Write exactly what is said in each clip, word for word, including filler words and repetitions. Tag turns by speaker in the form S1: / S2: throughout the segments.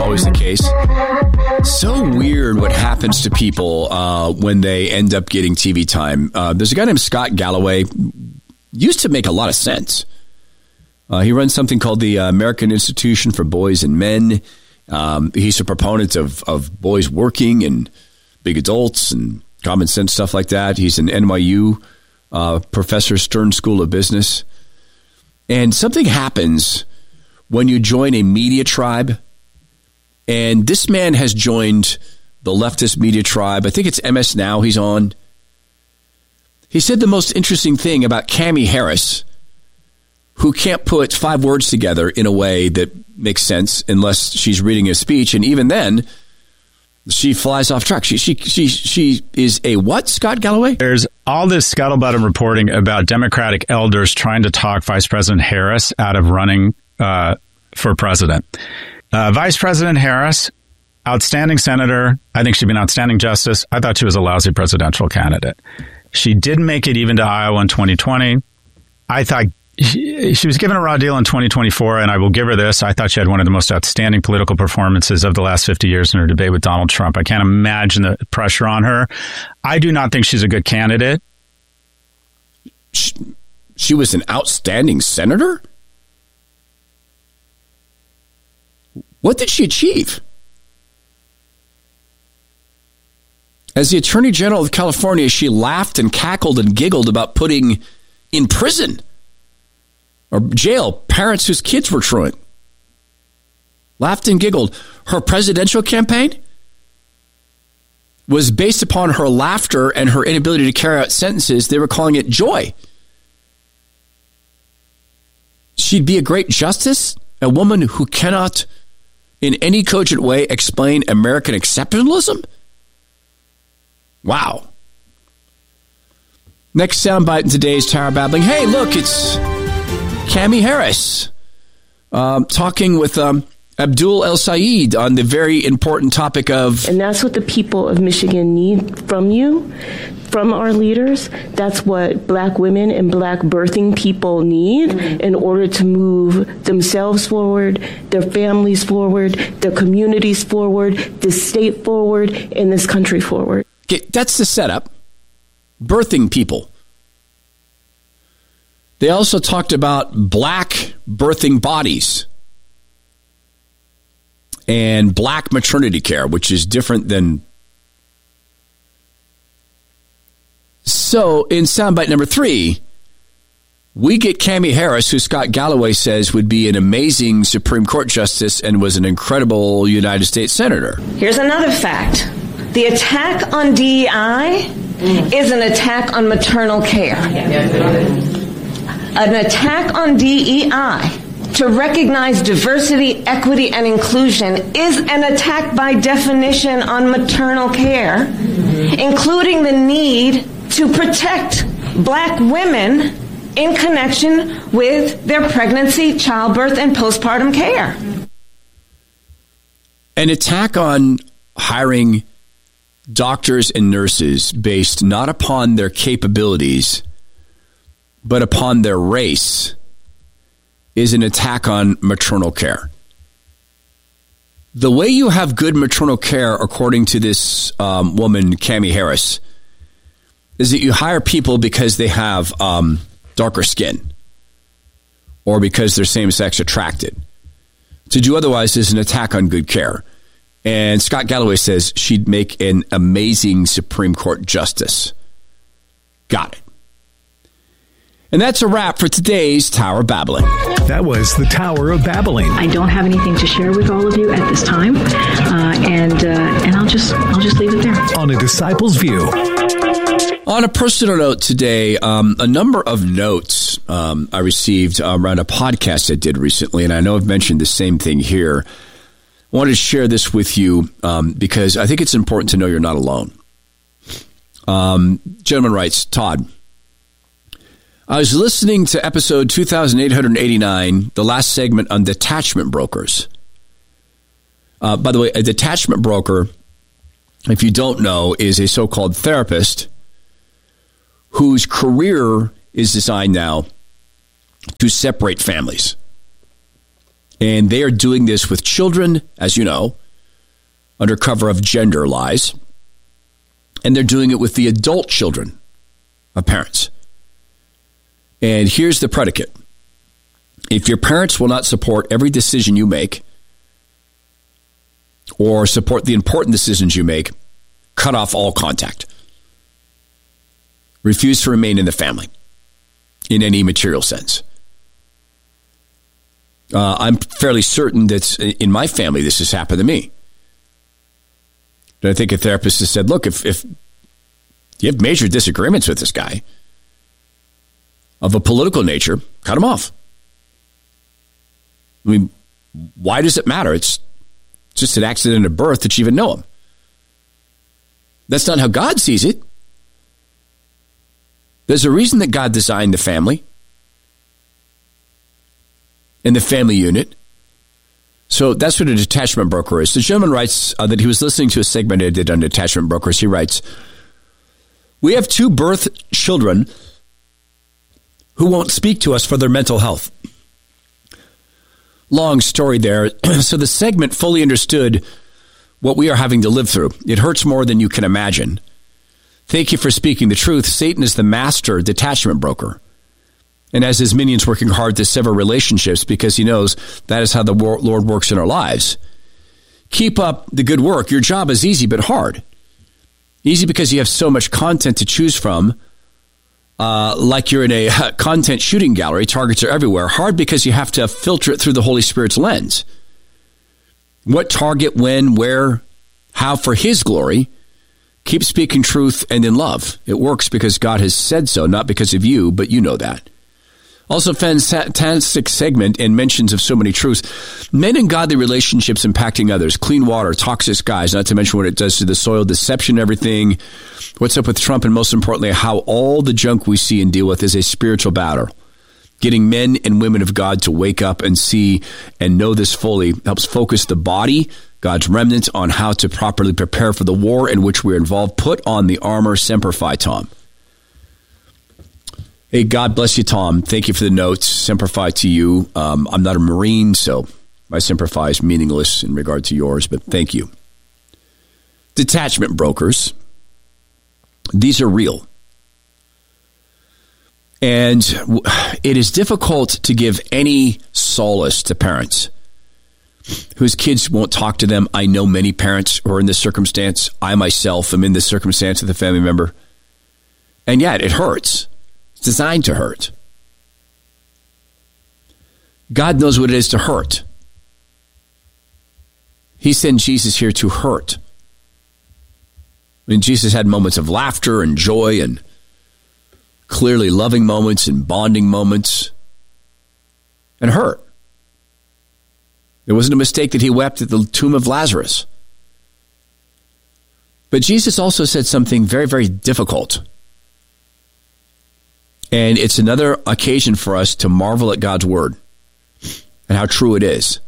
S1: always the case. So weird what happens to people uh, when they end up getting T V time. Uh, there's a guy named Scott Galloway. Used to make a lot of sense. Uh, he runs something called the American Institution for Boys and Men. Um, he's a proponent of, of boys working and big adults and common sense stuff like that. He's an N Y U uh, professor, Stern School of Business. And something happens when you join a media tribe. And this man has joined the leftist media tribe. I think it's M S Now he's on. He said the most interesting thing about Kamie Harris, who can't put five words together in a way that makes sense unless she's reading a speech. And even then, she flies off track. She she she she is a what, Scott Galloway?
S2: There's all this scuttlebutt and reporting about Democratic elders trying to talk Vice President Harris out of running uh, for president. Uh, Vice President Harris, outstanding senator. I think she'd be an outstanding justice. I thought she was a lousy presidential candidate. She didn't make it even to Iowa in twenty twenty. I thought She, she was given a raw deal in twenty twenty-four, and I will give her this. I thought she had one of the most outstanding political performances of the last fifty years in her debate with Donald Trump. I can't imagine the pressure on her. I do not think she's a good candidate.
S1: She, she was an outstanding senator? What did she achieve? As the Attorney General of California, she laughed and cackled and giggled about putting in prison or jail parents whose kids were truant. Laughed and giggled. Her presidential campaign was based upon her laughter and her inability to carry out sentences. They were calling it joy. She'd be a great justice, a woman who cannot in any cogent way explain American exceptionalism. Wow. Next soundbite in today's Tower Babbling. Hey, look, it's Kamie Harris um, talking with um, Abdul El-Sayed on the very important topic of...
S3: And that's what the people of Michigan need from you, from our leaders. That's what black women and black birthing people need mm-hmm. in order to move themselves forward, their families forward, their communities forward, the state forward, and this country forward.
S1: Okay, that's the setup. Birthing people. They also talked about black birthing bodies and black maternity care, which is different than... So in soundbite number three, we get Kamie Harris, who Scott Galloway says would be an amazing Supreme Court justice and was an incredible United States senator.
S4: Here's another fact. The attack on D E I mm. is an attack on maternal care. An attack on D E I to recognize diversity, equity, and inclusion is an attack by definition on maternal care, mm-hmm. including the need to protect black women in connection with their pregnancy, childbirth, and postpartum care.
S1: An attack on hiring doctors and nurses based not upon their capabilities, but upon their race is an attack on maternal care. The way you have good maternal care, according to this um, woman, Kamie Harris, is that you hire people because they have um, darker skin or because they're same-sex attracted. To do otherwise is an attack on good care. And Scott Galloway says she'd make an amazing Supreme Court justice. Got it. And that's a wrap for today's Tower Babbling.
S5: That was the Tower of Babbling.
S6: I don't have anything to share with all of you at this time, uh, and uh, and I'll just I'll just leave it there.
S5: On A Disciple's View.
S1: On a personal note today, um, a number of notes um, I received around a podcast I did recently, and I know I've mentioned the same thing here. I wanted to share this with you um, because I think it's important to know you're not alone. Um, gentleman writes, Todd, I was listening to episode two thousand eight hundred eighty-nine, the last segment on detachment brokers. Uh, by the way, a detachment broker, if you don't know, is a so-called therapist whose career is designed now to separate families. And they are doing this with children, as you know, under cover of gender lies. And they're doing it with the adult children of parents. And here's the predicate. If your parents will not support every decision you make or support the important decisions you make, cut off all contact. Refuse to remain in the family in any material sense. Uh, I'm fairly certain that in my family this has happened to me. And I think a therapist has said, look, if, if you have major disagreements with this guy of a political nature, cut him off. I mean, why does it matter? It's just an accident of birth that you even know him. That's not how God sees it. There's a reason that God designed the family and the family unit. So that's what a detachment broker is. The gentleman writes uh, that he was listening to a segment I did on detachment brokers. He writes, we have two birth children who won't speak to us for their mental health. Long story there. So the segment fully understood what we are having to live through. It hurts more than you can imagine. Thank you for speaking the truth. Satan is the master detachment broker and has his minions working hard to sever relationships because he knows that is how the Lord works in our lives. Keep up the good work. Your job is easy but hard. Easy because you have so much content to choose from, uh, like you're in a content shooting gallery. Targets are everywhere. Hard because you have to filter it through the Holy Spirit's lens. What target, when, where, how for his glory. Keep speaking truth and in love. It works because God has said so, not because of you, but you know that. Also, fantastic segment and mentions of so many truths. Men in godly relationships impacting others. Clean water, toxic skies, not to mention what it does to the soil, deception, everything. What's up with Trump, and most importantly, how all the junk we see and deal with is a spiritual battle. Getting men and women of God to wake up and see and know this fully helps focus the body, God's remnant, on how to properly prepare for the war in which we're involved. Put on the armor. Semper Fi, Tom. Hey, God bless you, Tom. Thank you for the notes. Semper Fi to you. Um, I'm not a Marine, so my Semper Fi is meaningless in regard to yours, but thank you. Detachment brokers. These are real. And it is difficult to give any solace to parents whose kids won't talk to them. I know many parents who are in this circumstance. I myself am in this circumstance with a family member. And yet it hurts. It's designed to hurt. God knows what it is to hurt. He sent Jesus here to hurt. I mean, Jesus had moments of laughter and joy and clearly loving moments and bonding moments, and hurt. It wasn't a mistake that he wept at the tomb of Lazarus. But Jesus also said something very, very difficult. And it's another occasion for us to marvel at God's word and how true it is.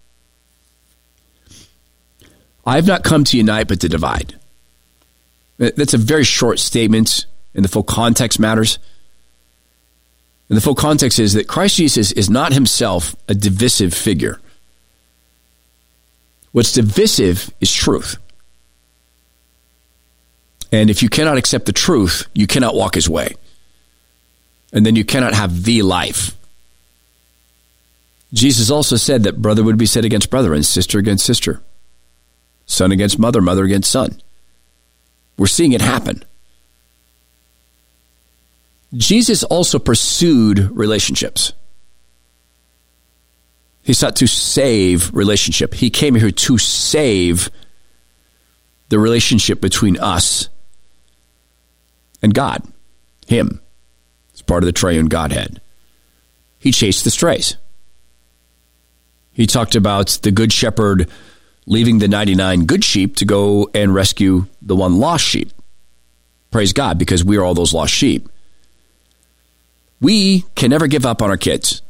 S1: I have not come to unite, but to divide. That's a very short statement, and the full context matters. And the full context is that Christ Jesus is not himself a divisive figure. What's divisive is truth. And if you cannot accept the truth, you cannot walk his way. And then you cannot have the life. Jesus also said that brother would be set against brother and sister against sister. Son against mother, mother against son. We're seeing it happen. Jesus also pursued relationships. He sought to save relationship. He came here to save the relationship between us and God, him. It's part of the triune Godhead. He chased the strays. He talked about the good shepherd leaving the ninety-nine good sheep to go and rescue the one lost sheep. Praise God, because we are all those lost sheep. We can never give up on our kids.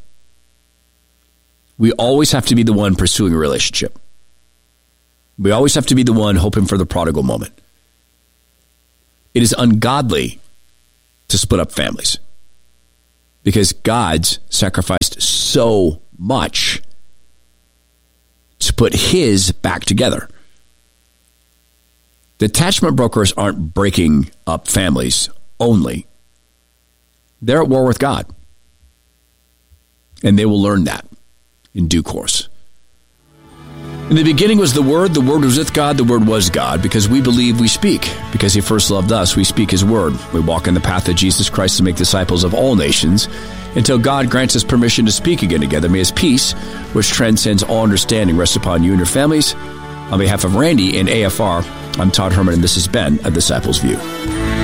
S1: We always have to be the one pursuing a relationship. We always have to be the one hoping for the prodigal moment. It is ungodly to split up families because God's sacrificed so much put his back together. Detachment brokers aren't breaking up families only. They're at war with God. And they will learn that in due course. In the beginning was the Word, the Word was with God, the Word was God. Because we believe, we speak. Because he first loved us, we speak his word. We walk in the path of Jesus Christ to make disciples of all nations until God grants us permission to speak again together. May his peace, which transcends all understanding, rest upon you and your families. On behalf of Randy and A F R, I'm Todd Herman, and this has been A Disciple's View.